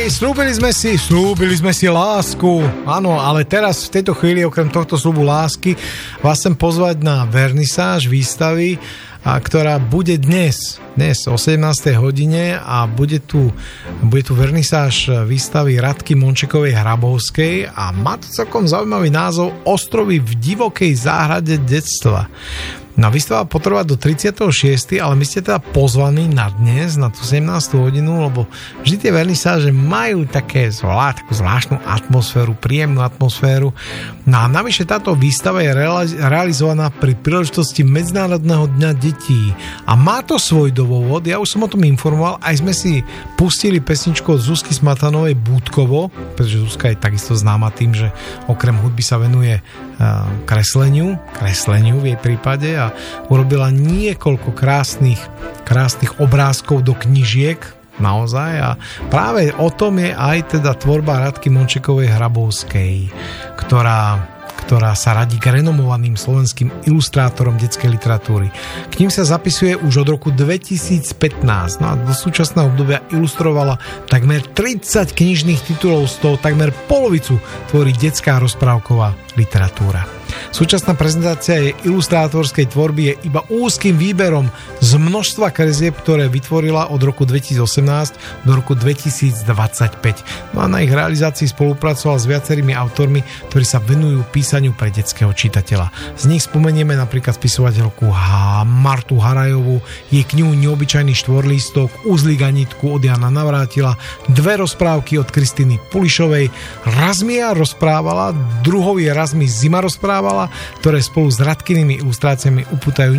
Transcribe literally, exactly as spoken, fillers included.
Hej, slúbili sme si, slúbili sme si lásku. Áno, ale teraz v tejto chvíli, okrem tohto sľubu lásky, vás chcem pozvať na vernisáž výstavy, a ktorá bude dnes, dnes o sedemnástej hodine a bude tu, bude tu vernisáž výstavy Radky Mončekovej Hrabovskej a má to celkom zaujímavý názov Ostrovy v divokej záhrade detstva. No, výstava potrvá do tridsiateho šiesteho ale my ste teda pozvaní na dnes, na tú sedemnástu hodinu, lebo vždy tie vernisáže majú také zvlá, takú zvláštnu atmosféru, príjemnú atmosféru. No a navyše táto výstava je realizovaná pri príležitosti Medzinárodného dňa detí. A má to svoj dôvod, ja už som o tom informoval, aj sme si pustili pesničku od Zuzky Smatanovej Búdkovo, pretože Zuzka je takisto známa tým, že okrem hudby sa venuje kresleniu, kresleniu v jej prípade a urobila niekoľko krásnych, krásnych obrázkov do knižiek, naozaj, a práve o tom je aj teda tvorba Radky Mončekovej Hrabovskej, ktorá ktorá sa radí k renomovaným slovenským ilustrátorom detskej literatúry. K ním sa zapisuje už od roku dvetisícpätnásť, no a do súčasného obdobia ilustrovala takmer tridsať knižných titulov, z toho takmer polovicu tvorí detská rozprávková literatúra. Súčasná prezentácia jej ilustrátorskej tvorby je iba úzkým výberom z množstva kresieb, ktoré vytvorila od roku dvetisícosemnásť do roku dvetisícdvadsaťpäť. No a na ich realizácii spolupracovala s viacerými autormi, ktorí sa venujú písaniu pre detského čitateľa. Z nich spomenieme napríklad spisovateľku Martu Harajovú, jej knihu Neobyčajný štvorlístok, Uzlík a nitku od Jana Navrátila, dve rozprávky od Kristiny Pulišovej, Razmia rozprávala, druhou je Razmi Zima rozprávala, ktoré spolu s Radkynými ilustráciami upútajú